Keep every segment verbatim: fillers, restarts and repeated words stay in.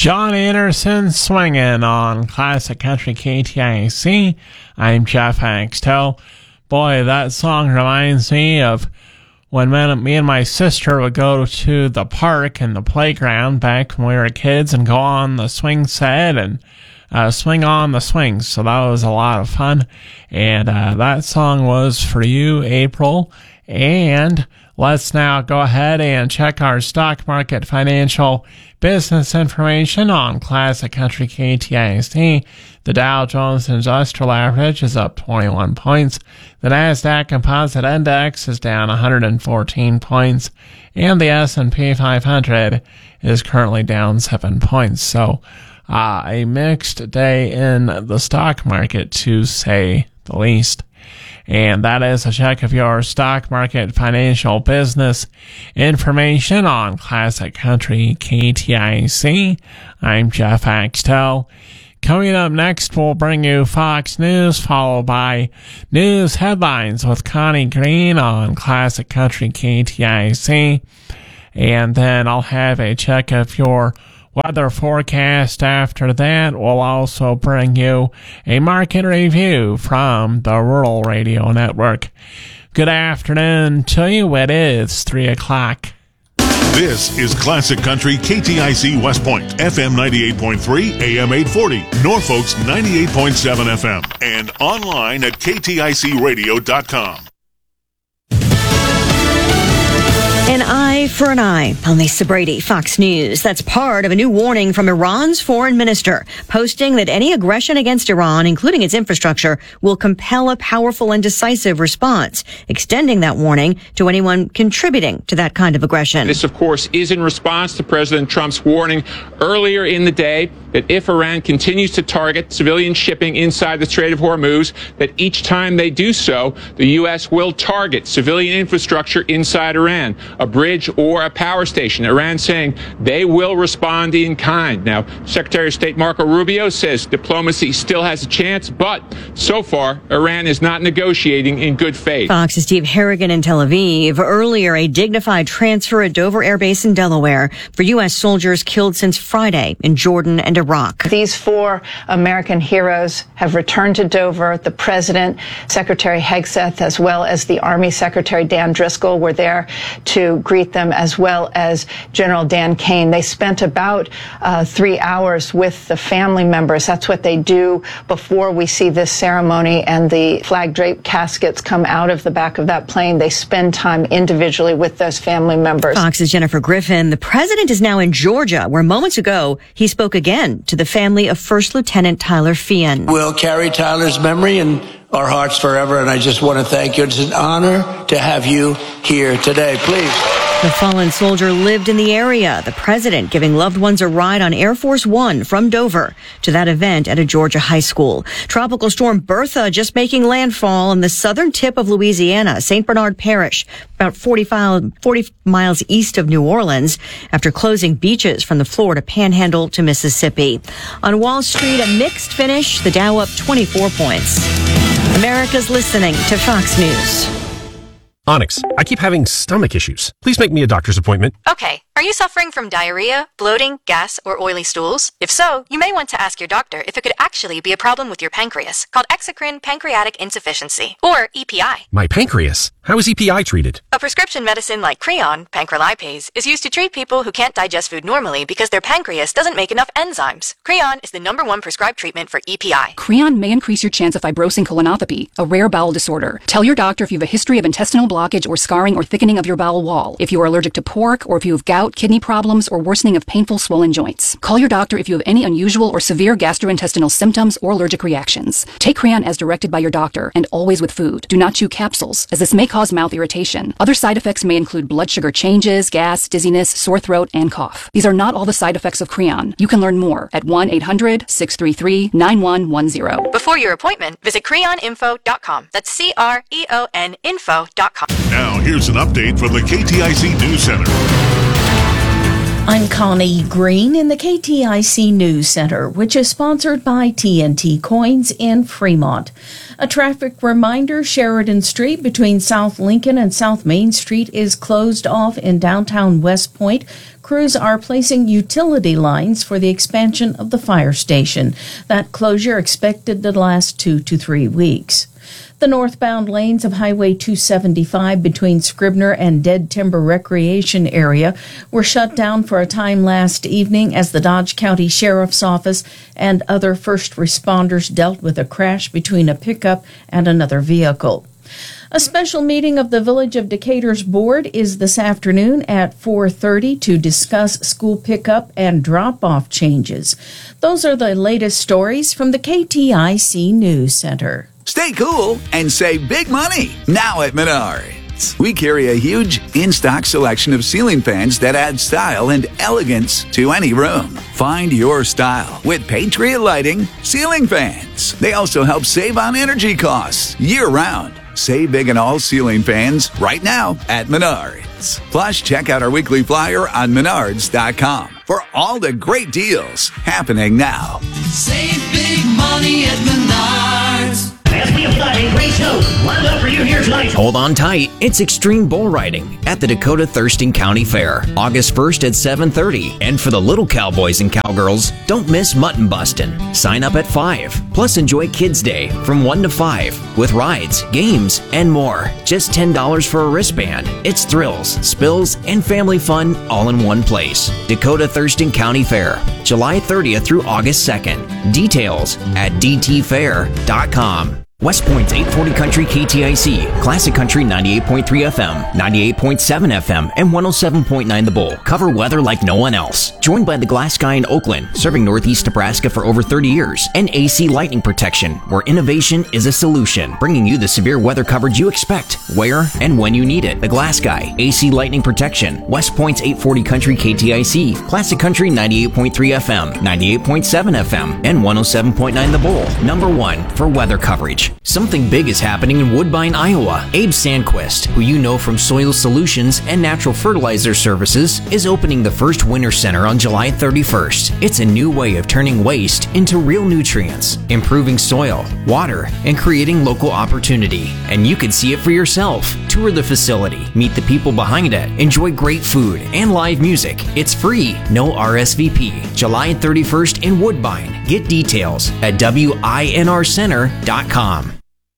John Anderson swinging on Classic Country K T I C. I'm Jeff Axtell. Boy, that song reminds me of when me and my sister would go to the park and the playground back when we were kids and go on the swing set and uh, swing on the swings. So that was a lot of fun. And uh, that song was for you, April. And let's now go ahead and check our stock market financial business information on Classic Country K T I C. The Dow Jones Industrial Average is up twenty-one points. The NASDAQ Composite Index is down one hundred fourteen points. And the S and P five hundred is currently down seven points. So uh, a mixed day in the stock market, to say the least. And that is a check of your stock market financial business information on Classic Country K T I C. I'm Jeff Axtell. Coming up next, we'll bring you Fox News, followed by news headlines with Connie Green on Classic Country K T I C. And then I'll have a check of your weather forecast. After that, we'll also bring you a market review from the Rural Radio Network. Good afternoon to you. It is three o'clock. This is Classic Country K T I C West Point, F M ninety-eight point three, A M eight forty, Norfolk's ninety-eight point seven F M, and online at k t i c radio dot com. An eye for an eye. I'm Lisa Brady, Fox News. That's part of a new warning from Iran's foreign minister, posting that any aggression against Iran, including its infrastructure, will compel a powerful and decisive response, extending that warning to anyone contributing to that kind of aggression. This, of course, is in response to President Trump's warning earlier in the day that if Iran continues to target civilian shipping inside the Strait of Hormuz, that each time they do so, the U S will target civilian infrastructure inside Iran, a bridge or a power station. Iran saying they will respond in kind. Now, Secretary of State Marco Rubio says diplomacy still has a chance, but so far, Iran is not negotiating in good faith. Fox's Steve Harrigan in Tel Aviv. Earlier, a dignified transfer at Dover Air Base in Delaware for U S soldiers killed since Friday in Jordan and Iraq. These four American heroes have returned to Dover. The President, Secretary Hegseth, as well as the Army Secretary Dan Driscoll were there to greet them, as well as General Dan Kane. They spent about uh, three hours with the family members. That's what they do before we see this ceremony and the flag-draped caskets come out of the back of that plane. They spend time individually with those family members. Fox's Jennifer Griffin. The president is now in Georgia, where moments ago he spoke again to the family of First Lieutenant Tyler Feehan. We'll carry Tyler's memory in our hearts forever, and I just want to thank you. It's an honor to have you here today. Please. The fallen soldier lived in the area. The president giving loved ones a ride on Air Force One from Dover to that event at a Georgia high school. Tropical storm Bertha just making landfall on the southern tip of Louisiana, Saint Bernard Parish, about forty-five, forty miles east of New Orleans, after closing beaches from the Florida Panhandle to Mississippi. On Wall Street, a mixed finish. The Dow up twenty-four points. America's listening to Fox News. Onyx, I keep having stomach issues. Please make me a doctor's appointment. Okay. Are you suffering from diarrhea, bloating, gas, or oily stools? If so, you may want to ask your doctor if it could actually be a problem with your pancreas, called exocrine pancreatic insufficiency, or E P I. My pancreas? How is E P I treated? A prescription medicine like Creon, pancrelipase, is used to treat people who can't digest food normally because their pancreas doesn't make enough enzymes. Creon is the number one prescribed treatment for E P I. Creon may increase your chance of fibrosing colonopathy, a rare bowel disorder. Tell your doctor if you have a history of intestinal blockage or scarring or thickening of your bowel wall, if you are allergic to pork, or if you have gout, kidney problems, or worsening of painful swollen joints. Call your doctor if you have any unusual or severe gastrointestinal symptoms or allergic reactions. Take Creon as directed by your doctor, and always with food. Do not chew capsules, as this may cause mouth irritation. Other side effects may include blood sugar changes, gas, dizziness, sore throat, and cough. These are not all the side effects of Creon. You can learn more at one eight hundred, six three three, nine one one zero. Before your appointment, visit creon info dot com. That's C R E O N info dot com. Now, here's an update from the K T I C News Center. I'm Connie Green in the K T I C News Center, which is sponsored by T N T Coins in Fremont. A traffic reminder, Sheridan Street between South Lincoln and South Main Street is closed off in downtown West Point. Crews are placing utility lines for the expansion of the fire station. That closure expected to last two to three weeks. The northbound lanes of Highway two seventy-five between Scribner and Dead Timber Recreation Area were shut down for a time last evening as the Dodge County Sheriff's Office and other first responders dealt with a crash between a pickup and another vehicle. A special meeting of the Village of Decatur's board is this afternoon at four thirty to discuss school pickup and drop-off changes. Those are the latest stories from the K T I C News Center. Stay cool and save big money now at Menards. We carry a huge in-stock selection of ceiling fans that add style and elegance to any room. Find your style with Patriot Lighting ceiling fans. They also help save on energy costs year-round. Save big on all ceiling fans right now at Menards. Plus, check out our weekly flyer on menards dot com for all the great deals happening now. Save big money at Menards. As we apply a race note, lined up for you here tonight. Hold on tight. It's Extreme Bull Riding at the Dakota Thurston County Fair, August first at seven thirty. And for the little cowboys and cowgirls, don't miss Mutton Bustin'. Sign up at five. Plus, enjoy Kids Day from one to five with rides, games, and more. Just ten dollars for a wristband. It's thrills, spills, and family fun all in one place. Dakota Thurston County Fair, July thirtieth through August second. Details at d t fair dot com. West Point's eight forty Country K T I C, Classic Country ninety-eight point three F M, ninety-eight point seven F M, and one oh seven point nine The Bull cover weather like no one else. Joined by the Glass Guy in Oakland, serving Northeast Nebraska for over thirty years, and A C Lightning Protection, where innovation is a solution, bringing you the severe weather coverage you expect, where and when you need it. The Glass Guy, A C Lightning Protection, West Point's eight forty Country K T I C, Classic Country ninety-eight point three F M, ninety-eight point seven F M, and one oh seven point nine The Bull, number one for weather coverage. Something big is happening in Woodbine, Iowa. Abe Sandquist, who you know from Soil Solutions and Natural Fertilizer Services, is opening the first Winter Center on July thirty-first. It's a new way of turning waste into real nutrients, improving soil, water, and creating local opportunity. And you can see it for yourself. Tour the facility, meet the people behind it, enjoy great food and live music. It's free, no R S V P. July thirty-first in Woodbine. Get details at W I N R center dot com.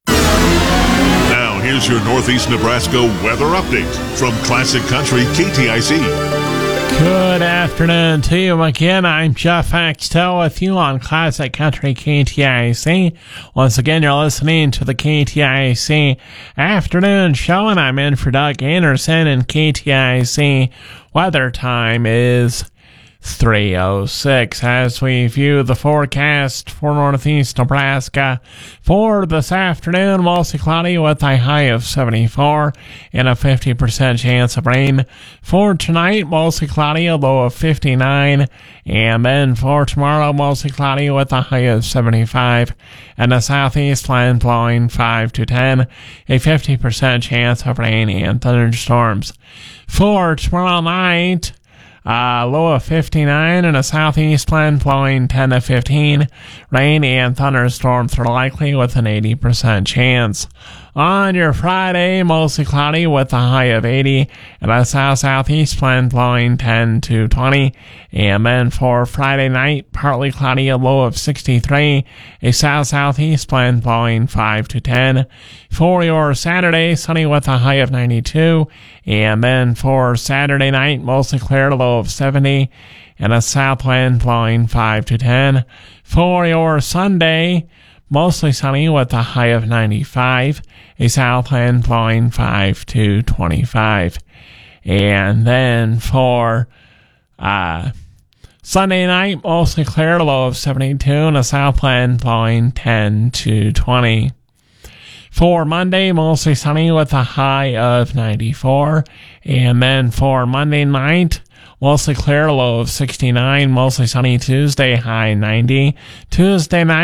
Now, here's your Northeast Nebraska weather update from Classic Country K T I C. Good afternoon to you again. I'm Jeff Axtell with you on Classic Country K T I C. Once again, you're listening to the K T I C Afternoon Show, and I'm in for Doug Anderson, and K T I C weather time is three oh six as we view the forecast for Northeast Nebraska for this afternoon. Mostly cloudy with a high of seventy-four and a fifty percent chance of rain. For tonight, mostly cloudy, a low of fifty-nine. And then for tomorrow, mostly cloudy with a high of seventy-five and a southeast wind blowing five to ten. A fifty percent chance of rain and thunderstorms. For tomorrow night, Uh, low of fifty-nine and a southeast wind blowing ten to fifteen. Rain and thunderstorms are likely with an eighty percent chance. On your Friday, mostly cloudy with a high of eighty and a south-southeast wind blowing ten to twenty. And then for Friday night, partly cloudy, a low of sixty-three, a south-southeast wind blowing five to ten. For your Saturday, sunny with a high of ninety-two. And then for Saturday night, mostly clear, a low of seventy and a south wind blowing five to ten. For your Sunday, mostly sunny with a high of ninety-five, a south wind blowing five to twenty-five. And then for uh, Sunday night, mostly clear, a low of seventy-two, and a south wind blowing ten to twenty. For Monday, mostly sunny with a high of ninety-four. And then for Monday night, mostly clear, a low of sixty-nine, mostly sunny Tuesday, high ninety. Tuesday night,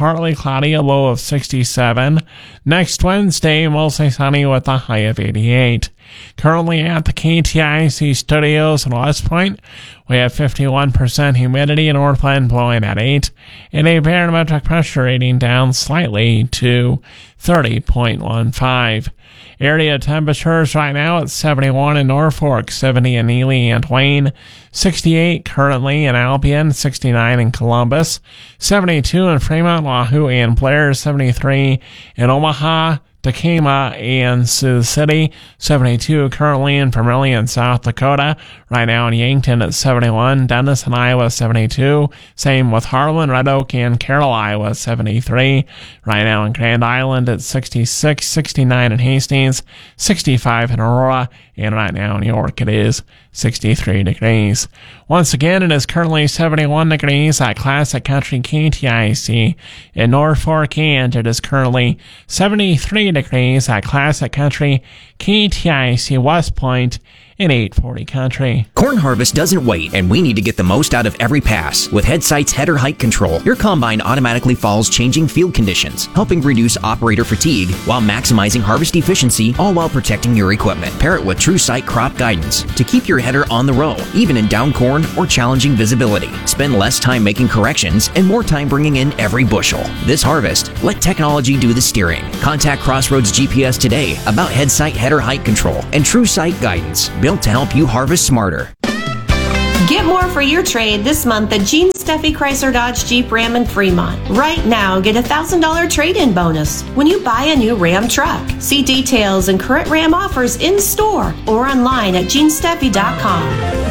partly cloudy, a low of sixty-seven. Next Wednesday, mostly sunny with a high of eighty-eight. Currently at the K T I C studios in West Point, we have fifty-one percent humidity, and north wind blowing at eight, and a barometric pressure rating down slightly to thirty point one five. Area temperatures right now at seventy-one in Norfolk, seventy in Ely and Wayne, sixty-eight currently in Albion, sixty-nine in Columbus, seventy-two in Fremont, Wahoo, and Blair, seventy-three in Omaha, Tacoma, and Sioux City, seventy-two currently in Vermilion, South Dakota, right now in Yankton at seventy-one, Denison, Iowa, seventy-two, same with Harlan, Red Oak, and Carroll, Iowa, seventy-three, right now in Grand Island at sixty-six, sixty-nine in Hastings, sixty-five in Aurora, and right now in York it is sixty-three degrees. Once again, it is currently seventy-one degrees at Classic Country K T I C in Norfolk, and it is currently seventy-three degrees at Classic Country K T I C West Point in eight forty Country. Corn harvest doesn't wait, and we need to get the most out of every pass. With Headsight's header height control, your combine automatically follows changing field conditions, helping reduce operator fatigue while maximizing harvest efficiency, all while protecting your equipment. Pair it with TrueSight crop guidance to keep your header on the row, even in down corn or challenging visibility. Spend less time making corrections and more time bringing in every bushel. This harvest, let technology do the steering. Contact Crossroads G P S today about Headsight header height control and TrueSight guidance, built to help you harvest smarter. Get more for your trade this month at Gene Steffi Chrysler Dodge Jeep Ram in Fremont. Right now, get a one thousand dollars trade-in bonus when you buy a new Ram truck. See details and current Ram offers in store or online at gene steffi dot com.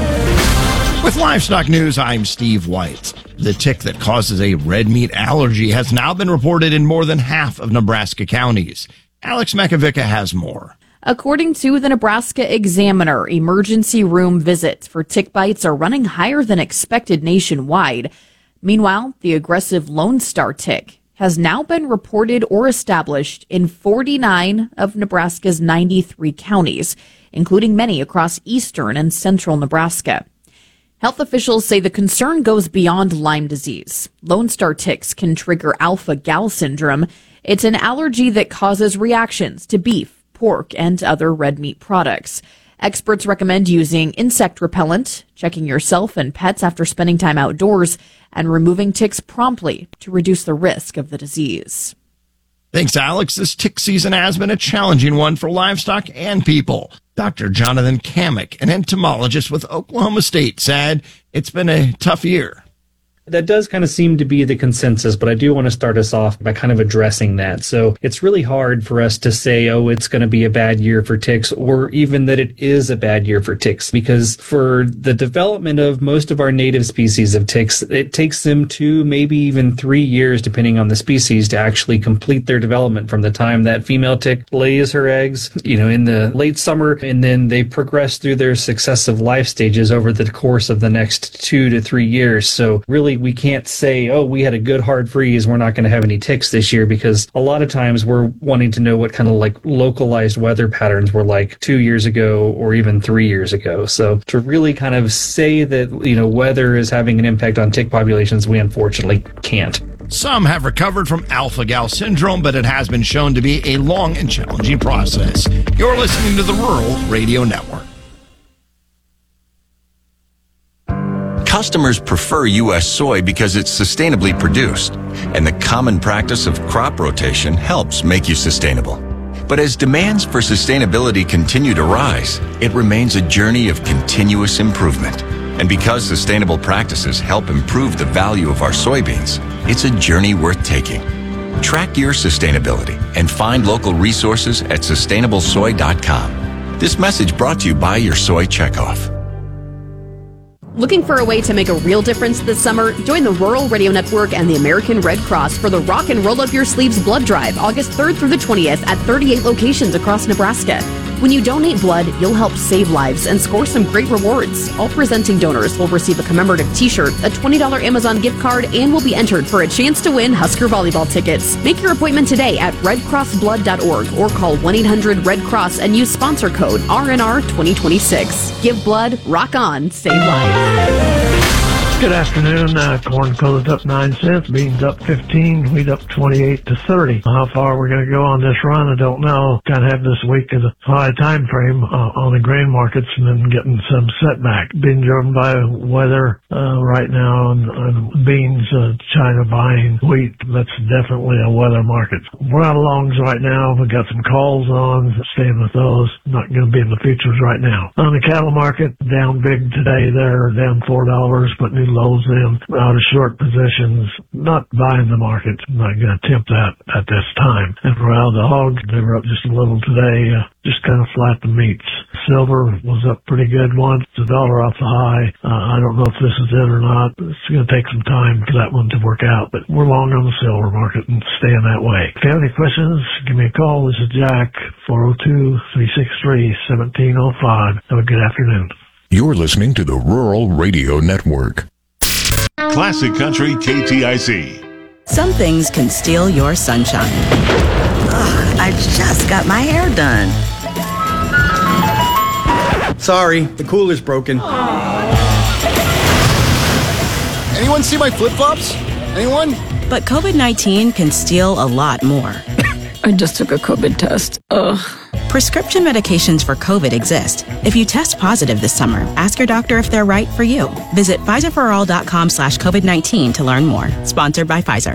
With Livestock News, I'm Steve White. The tick that causes a red meat allergy has now been reported in more than half of Nebraska counties. Alex Makavica has more. According to the Nebraska Examiner, emergency room visits for tick bites are running higher than expected nationwide. Meanwhile, the aggressive Lone Star tick has now been reported or established in forty-nine of Nebraska's ninety-three counties, including many across eastern and central Nebraska. Health officials say the concern goes beyond Lyme disease. Lone Star ticks can trigger alpha-gal syndrome. It's an allergy that causes reactions to beef, pork, and other red meat products. Experts recommend using insect repellent, checking yourself and pets after spending time outdoors, and removing ticks promptly to reduce the risk of the disease. Thanks, Alex. This tick season has been a challenging one for livestock and people. Doctor Jonathan Kamek, an entomologist with Oklahoma State, said it's been a tough year. That does kind of seem to be the consensus, but I do want to start us off by kind of addressing that. So it's really hard for us to say, oh, it's going to be a bad year for ticks, or even that it is a bad year for ticks, because for the development of most of our native species of ticks, it takes them two, maybe even three years, depending on the species, to actually complete their development from the time that female tick lays her eggs, you know, in the late summer, and then they progress through their successive life stages over the course of the next two to three years. So really, we can't say, oh, we had a good hard freeze, we're not going to have any ticks this year, because a lot of times we're wanting to know what kind of like localized weather patterns were like two years ago or even three years ago. So to really kind of say that, you know, weather is having an impact on tick populations, we unfortunately can't. Some have recovered from alpha-gal syndrome, but it has been shown to be a long and challenging process. You're listening to the Rural Radio Network. Customers prefer U S soy because it's sustainably produced, and the common practice of crop rotation helps make you sustainable. But as demands for sustainability continue to rise, it remains a journey of continuous improvement. And because sustainable practices help improve the value of our soybeans, it's a journey worth taking. Track your sustainability and find local resources at sustainable soy dot com. This message brought to you by your Soy Checkoff. Looking for a way to make a real difference this summer? Join the Rural Radio Network and the American Red Cross for the Rock and Roll Up Your Sleeves Blood Drive, August third through the twentieth at thirty-eight locations across Nebraska. When you donate blood, you'll help save lives and score some great rewards. All presenting donors will receive a commemorative t-shirt, a twenty dollars Amazon gift card, and will be entered for a chance to win Husker volleyball tickets. Make your appointment today at red cross blood dot org or call one eight hundred red cross and use sponsor code R N R twenty twenty-six. Give blood, rock on, save lives. Good afternoon. Uh, corn closed up nine cents, beans up fifteen, wheat up twenty-eight to thirty. How far we're going to go on this run, I don't know. Kind of have this week as a high time frame uh, on the grain markets and then getting some setback. Being driven by weather uh, right now and, and beans, uh, China buying wheat. That's definitely a weather market. We're out of longs right now. We've got some calls on, staying with those. Not going to be in the futures right now. On the cattle market, down big today. They're down four dollars, but new lows in, out of short positions, not buying the market. I'm not going to attempt that at this time. And for out the hogs, they were up just a little today, uh, just kind of flat the meats. Silver was up pretty good once, a dollar off the high. Uh, I don't know if this is it or not. It's going to take some time for that one to work out, but we're long on the silver market and staying that way. If you have any questions, give me a call. This is Jack, four oh two, three six three, one seven oh five. Have a good afternoon. You're listening to the Rural Radio Network. Classic Country K T I C. Some things can steal your sunshine. Ugh, I just got my hair done. Sorry, the cooler's broken. Anyone see my flip-flops? Anyone? But COVID nineteen can steal a lot more. I just took a COVID test. Ugh. Prescription medications for COVID exist. If you test positive this summer, ask your doctor if they're right for you. Visit Pfizerforall.com slash COVID-19 to learn more. Sponsored by Pfizer.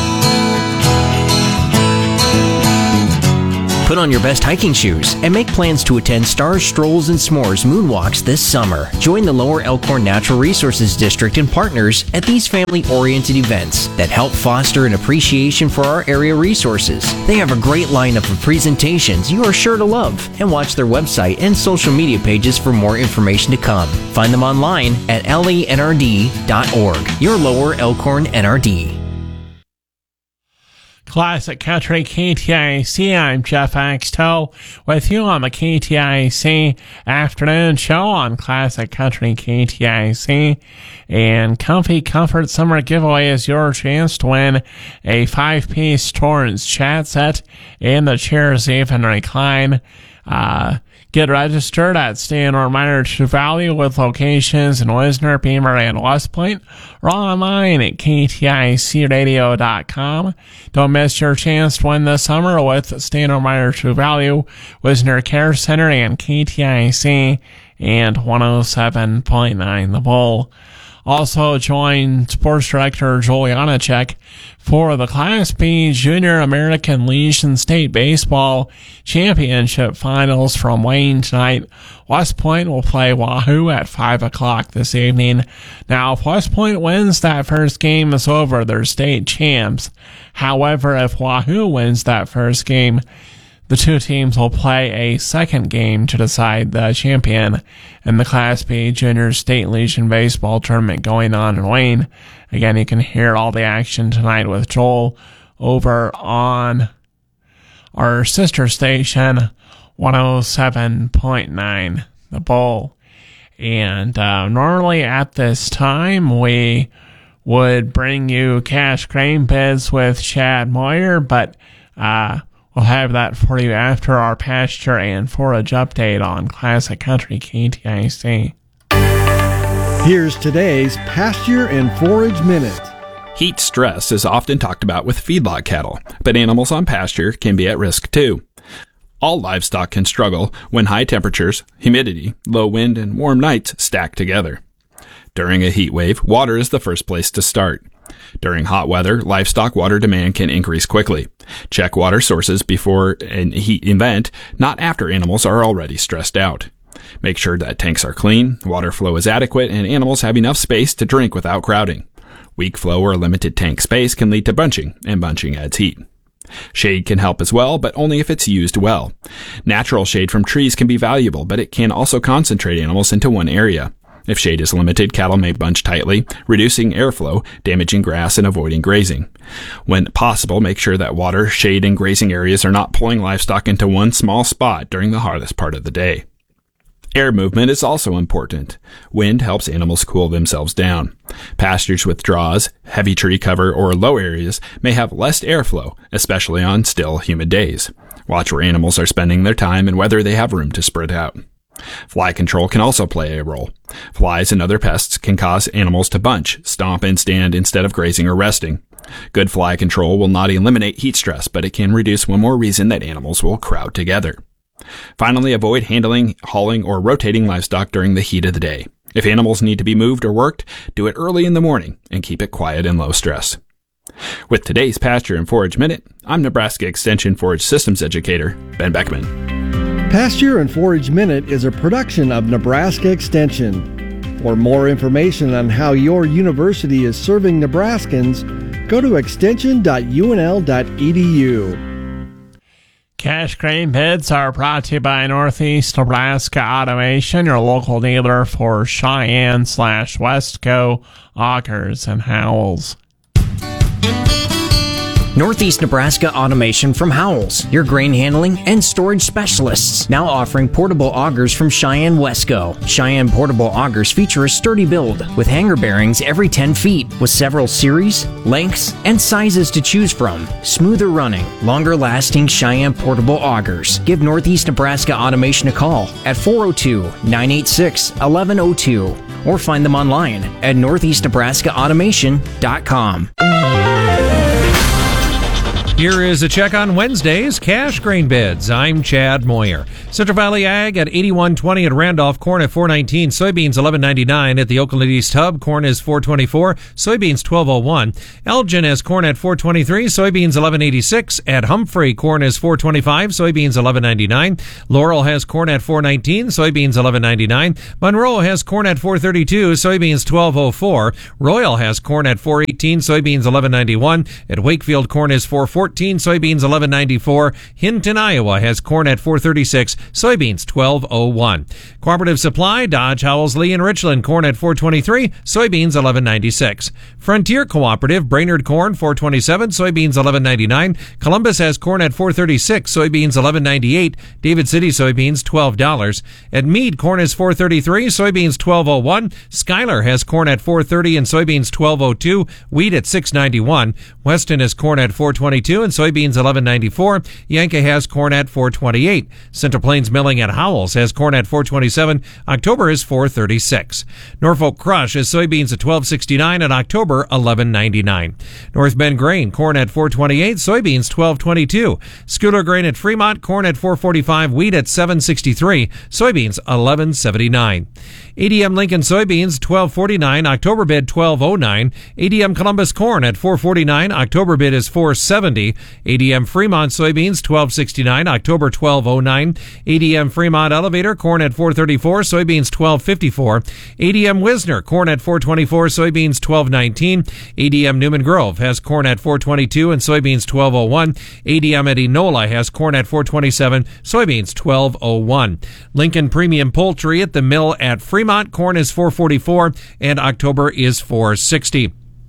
Put on your best hiking shoes and make plans to attend Stars, Strolls, and S'mores moonwalks this summer. Join the Lower Elkhorn Natural Resources District and partners at these family-oriented events that help foster an appreciation for our area resources. They have a great lineup of presentations you are sure to love, and watch their website and social media pages for more information to come. Find them online at L E N R D dot org. Your Lower Elkhorn N R D. Classic Country K T I C. I'm Jeff Axtell with you on the K T I C afternoon show on Classic Country K T I C. And Comfy Comfort Summer Giveaway is your chance to win a five-piece Torrance chat set in the Chairs Even Recline. Uh, Get registered at Stan or Minor True Value with locations in Wisner, Beamer, and West Point, or online at K T I C radio dot com. Don't miss your chance to win this summer with Stan or Minor True Value, Wisner Care Center, and K T I C and one oh seven point nine The Bull. Also join Sports Director Joel Janacek for the Class B Junior American Legion State Baseball Championship Finals from Wayne tonight. West Point will play Wahoo at five o'clock this evening. Now, if West Point wins that first game, it's over. They're state champs. However, if Wahoo wins that first game, the two teams will play a second game to decide the champion in the Class B Junior State Legion Baseball Tournament going on in Wayne. Again, you can hear all the action tonight with Joel over on our sister station, one oh seven point nine The Bull. And uh, normally at this time, we would bring you cash grain bids with Chad Moyer, but uh we'll have that for you after our pasture and forage update on Classic Country K T I C. Here's today's Pasture and Forage Minute. Heat stress is often talked about with feedlot cattle, but animals on pasture can be at risk too. All livestock can struggle when high temperatures, humidity, low wind, and warm nights stack together. During a heat wave, water is the first place to start. During hot weather, livestock water demand can increase quickly. Check water sources before a heat event, not after animals are already stressed out. Make sure that tanks are clean, water flow is adequate, and animals have enough space to drink without crowding. Weak flow or limited tank space can lead to bunching, and bunching adds heat. Shade can help as well, but only if it's used well. Natural shade from trees can be valuable, but it can also concentrate animals into one area. If shade is limited, cattle may bunch tightly, reducing airflow, damaging grass, and avoiding grazing. When possible, make sure that water, shade, and grazing areas are not pulling livestock into one small spot during the hottest part of the day. Air movement is also important. Wind helps animals cool themselves down. Pastures with draws, heavy tree cover, or low areas may have less airflow, especially on still, humid days. Watch where animals are spending their time and whether they have room to spread out. Fly control can also play a role. Flies and other pests can cause animals to bunch, stomp, and stand instead of grazing or resting. Good fly control will not eliminate heat stress, but it can reduce one more reason that animals will crowd together. Finally, avoid handling, hauling, or rotating livestock during the heat of the day. If animals need to be moved or worked, do it early in the morning and keep it quiet and low stress. With today's Pasture and Forage Minute, I'm Nebraska Extension Forage Systems Educator, Ben Beckman. Pasture and Forage Minute is a production of Nebraska Extension. For more information on how your university is serving Nebraskans, go to extension dot u n l dot e d u. Cash grain bids are brought to you by Northeast Nebraska Automation, your local dealer for Cheyenne slash Westco, Augers, and Howells. Northeast Nebraska Automation from Howells, your grain handling and storage specialists. Now offering portable augers from Cheyenne Westco. Cheyenne portable augers feature a sturdy build with hanger bearings every ten feet with several series, lengths, and sizes to choose from. Smoother running, longer lasting Cheyenne portable augers. Give Northeast Nebraska Automation a call at four oh two, nine eight six, one one oh two or find them online at northeast nebraska automation dot com. Here is a check on Wednesday's cash grain bids. I'm Chad Moyer. Central Valley Ag at eighty-one twenty at Randolph, corn at four nineteen, soybeans eleven ninety-nine at the Oakland East Hub, corn is four twenty-four, soybeans twelve oh one. Elgin has corn at four twenty-three, soybeans eleven eighty-six. At Humphrey, corn is four twenty-five, soybeans eleven ninety-nine. Laurel has corn at four nineteen, soybeans eleven ninety-nine. Monroe has corn at four thirty-two, soybeans twelve oh four. Royal has corn at four eighteen, soybeans eleven ninety-one. At Wakefield, corn is four fourteen, soybeans eleven ninety-four. Hinton, Iowa has corn at four thirty-six, soybeans twelve oh one. Cooperative Supply, Dodge, Howells, Lee, and Richland, corn at four twenty-three, soybeans eleven ninety-six. Frontier Cooperative, Brainerd corn four twenty-seven, soybeans eleven ninety-nine. Columbus has corn at four thirty-six, soybeans eleven ninety-eight. David City soybeans twelve dollars. At Meade, corn is four thirty-three, soybeans twelve oh one. Schuyler has corn at four thirty and soybeans twelve oh two. Wheat at six ninety-one. Weston has corn at four twenty-two and soybeans eleven ninety-four. Yankee has corn at four twenty-eight. Central Plains Milling at Howells has corn at four twenty-seven. October is four thirty-six. Norfolk Crush has soybeans at twelve sixty-nine and October eleven ninety-nine. North Bend Grain, corn at four twenty-eight, soybeans twelve twenty-two. Schooler Grain at Fremont, corn at four forty-five, wheat at seven sixty-three, soybeans eleven seventy-nine. A D M Lincoln soybeans twelve forty-nine, October bid twelve oh nine. A D M Columbus corn at four forty-nine, October bid is four seventy. A D M Fremont soybeans twelve sixty-nine, October twelve oh nine. A D M Fremont Elevator corn at four thirty-four, soybeans twelve fifty-four. A D M Wisner corn at four twenty-four, soybeans twelve nineteen. A D M Newman Grove has corn at four twenty-two and soybeans twelve oh one. A D M at Enola has corn at four twenty-seven, soybeans twelve oh one. Lincoln Premium Poultry at the mill at Fremont, corn is four forty-four and October is four sixty.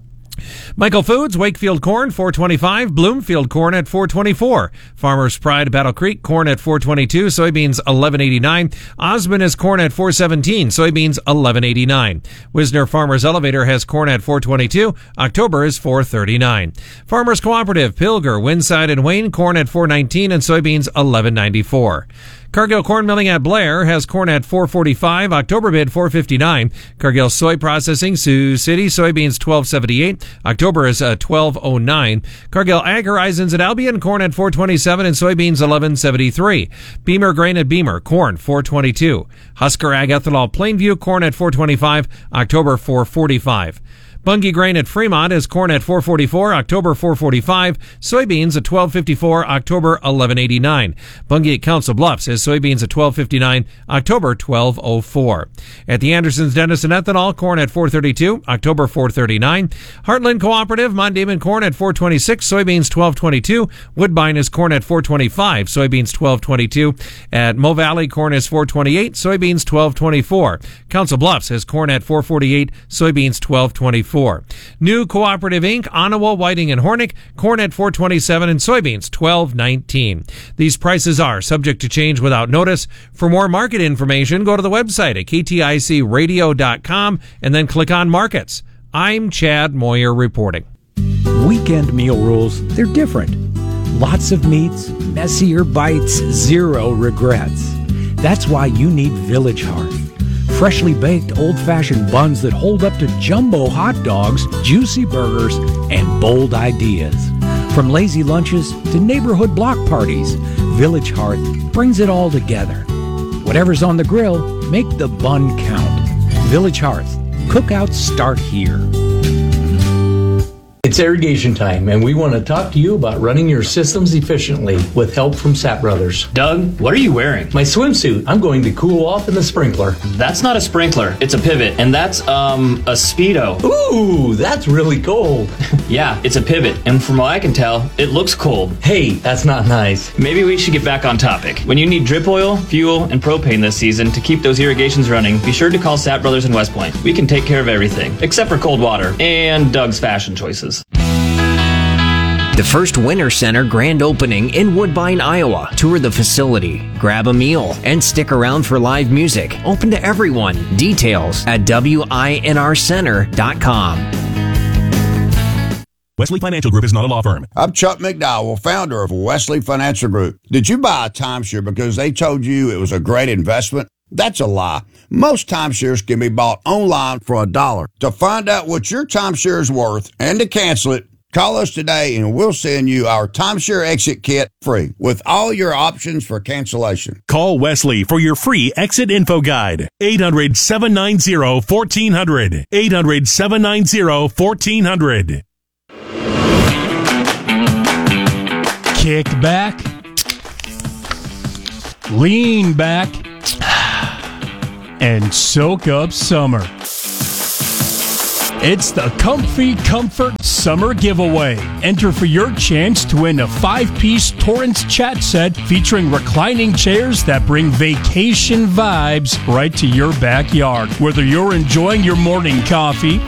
Michael Foods, Wakefield corn, four twenty-five. Bloomfield corn at four twenty-four. Farmers Pride, Battle Creek, corn at four twenty-two. Soybeans eleven eighty-nine. Osmond has corn at four seventeen. Soybeans eleven eighty-nine. Wisner Farmers Elevator has corn at four twenty-two. October is four thirty-nine. Farmers Cooperative, Pilger, Winside, and Wayne, corn at four nineteen and soybeans eleven ninety-four. Cargill Corn Milling at Blair has corn at four forty-five, October bid four fifty-nine. Cargill Soy Processing, Sioux City, soybeans twelve seventy-eight, October is uh, twelve oh nine. Cargill Ag Horizons at Albion, corn at four twenty-seven and soybeans eleven seventy-three. Beamer Grain at Beamer, corn four twenty-two. Husker Ag Ethanol Plainview, corn at four twenty-five, October four forty-five. Bunge Grain at Fremont is corn at four forty-four, October four forty-five. Soybeans at twelve fifty-four, October eleven eighty-nine. Bunge at Council Bluffs is soybeans at twelve fifty-nine, October twelve oh four. At the Andersons Dennison Ethanol, corn at four thirty-two, October four thirty-nine. Heartland Cooperative, Mondayman corn at four twenty-six, soybeans twelve twenty-two. Woodbine is corn at four twenty-five, soybeans twelve twenty-two. At Mo Valley, corn is four twenty-eight, soybeans twelve twenty-four. Council Bluffs has corn at four forty-eight, soybeans twelve twenty-four. New Cooperative Incorporated, Onawa, Whiting, and Hornick, corn at four twenty-seven and soybeans twelve nineteen. These prices are subject to change without notice. For more market information, go to the website at k t i c radio dot com and then click on Markets. I'm Chad Moyer reporting. Weekend meal rules, they're different. Lots of meats, messier bites, zero regrets. That's why you need Village Hearth. Freshly baked old-fashioned buns that hold up to jumbo hot dogs, juicy burgers, and bold ideas. From lazy lunches to neighborhood block parties, Village Hearth brings it all together. Whatever's on the grill, make the bun count. Village Hearth. Cookouts start here. It's irrigation time, and we want to talk to you about running your systems efficiently with help from Sapp Brothers. Doug, what are you wearing? My swimsuit. I'm going to cool off in the sprinkler. That's not a sprinkler. It's a pivot, and that's, um, a Speedo. Ooh, that's really cold. Yeah, it's a pivot, and from what I can tell, it looks cold. Hey, that's not nice. Maybe we should get back on topic. When you need drip oil, fuel, and propane this season to keep those irrigations running, be sure to call Sapp Brothers in West Point. We can take care of everything, except for cold water and Doug's fashion choices. The first Winter Center grand opening in Woodbine, Iowa. Tour the facility, grab a meal, and stick around for live music. Open to everyone. Details at W I N R center dot com. Wesley Financial Group is not a law firm. I'm Chuck McDowell, founder of Wesley Financial Group. Did you buy a timeshare because they told you it was a great investment? That's a lie. Most timeshares can be bought online for a dollar. To find out what your timeshare is worth and to cancel it, call us today and we'll send you our timeshare exit kit free with all your options for cancellation. Call Wesley for your free exit info guide. eight hundred, seven nine zero, one four zero zero. eight hundred, seven nine zero, one four zero zero. Kick back, lean back, and soak up summer. It's the Comfy Comfort Summer Giveaway. Enter for your chance to win a five-piece Torrance chat set featuring reclining chairs that bring vacation vibes right to your backyard. Whether you're enjoying your morning coffee,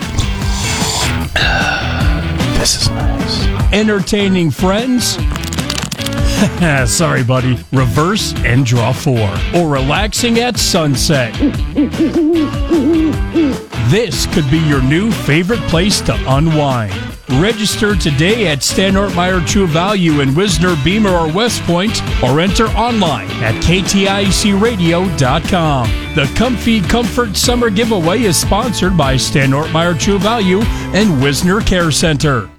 this is nice, entertaining friends, sorry, buddy. Reverse and draw four. Or relaxing at sunset. This could be your new favorite place to unwind. Register today at Stanhart-Meyer True Value in Wisner, Beamer, or West Point, or enter online at K T I C radio dot com. The Comfy Comfort Summer Giveaway is sponsored by Stanhart-Meyer True Value and Wisner Care Center.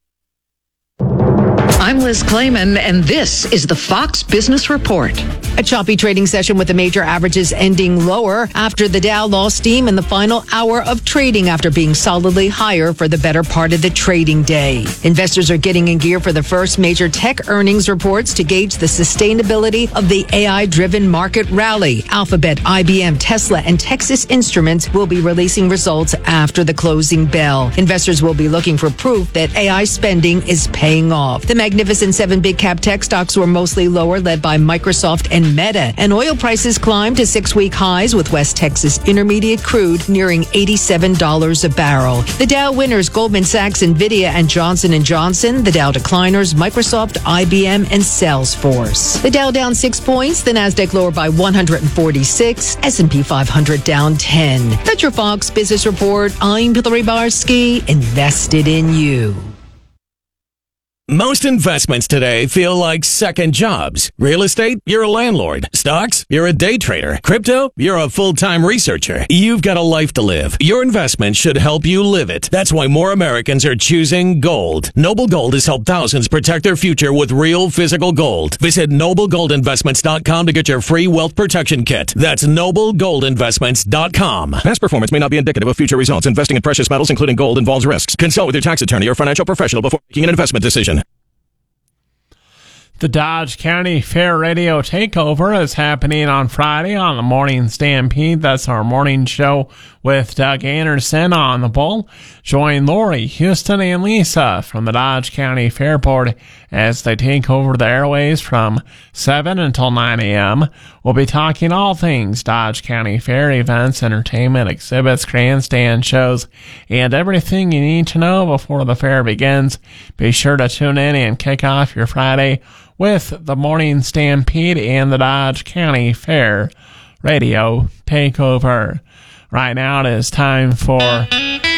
I'm Liz Clayman, and this is the Fox Business Report. A choppy trading session with the major averages ending lower after the Dow lost steam in the final hour of trading after being solidly higher for the better part of the trading day. Investors are getting in gear for the first major tech earnings reports to gauge the sustainability of the A I-driven market rally. Alphabet, I B M, Tesla, and Texas Instruments will be releasing results after the closing bell. Investors will be looking for proof that A I spending is paying off. The Magnificent Seven big cap tech stocks were mostly lower, led by Microsoft and Meta. And oil prices climbed to six-week highs, with West Texas Intermediate crude nearing eighty-seven dollars a barrel. The Dow winners, Goldman Sachs, Nvidia, and Johnson and Johnson. The Dow decliners, Microsoft, I B M, and Salesforce. The Dow down six points. The Nasdaq lower by one hundred forty-six. S and P five hundred down ten. That's your Fox Business Report. I'm Hillary Barsky, invested in you. Most investments today feel like second jobs. Real estate, you're a landlord. Stocks, you're a day trader. Crypto, you're a full-time researcher. You've got a life to live. Your investment should help you live it. That's why more Americans are choosing gold. Noble Gold has helped thousands protect their future with real physical gold. Visit noble gold investments dot com to get your free wealth protection kit. That's noble gold investments dot com. Past performance may not be indicative of future results. Investing in precious metals, including gold, involves risks. Consult with your tax attorney or financial professional before making an investment decision. The Dodge County Fair Radio Takeover is happening on Friday on the Morning Stampede. That's our morning show with Doug Anderson on the Bull. Join Lori, Houston, and Lisa from the Dodge County Fair Board as they take over the airways from seven until nine a.m. We'll be talking all things Dodge County Fair, events, entertainment, exhibits, grandstand shows, and everything you need to know before the fair begins. Be sure to tune in and kick off your Friday with the Morning Stampede and the Dodge County Fair Radio Takeover. Right now it is time for